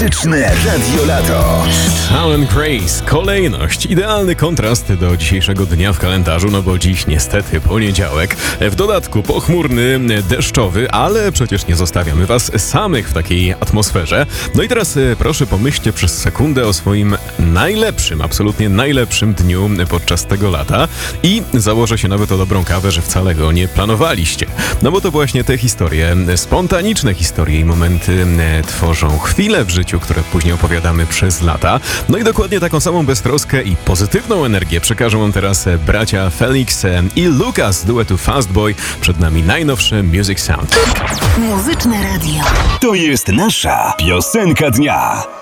Muzyczne Radio Lato. Alan Grace, kolejność, idealny kontrast do dzisiejszego dnia w kalendarzu, no bo dziś niestety poniedziałek, w dodatku pochmurny, deszczowy, ale przecież nie zostawiamy was samych w takiej atmosferze. No i teraz proszę pomyślcie przez sekundę o swoim najlepszym, absolutnie najlepszym dniu podczas tego lata i założę się nawet o dobrą kawę, że wcale go nie planowaliście. No bo to właśnie te historie, spontaniczne historie i momenty tworzą chwile w życiu, które później opowiadamy przez lata. No i dokładnie taką samą beztroskę i pozytywną energię przekażą wam teraz bracia Felix i Lucas z duetu Fast Boy. Przed nami najnowsze Music Sound. Muzyczne Radio. To jest nasza piosenka dnia.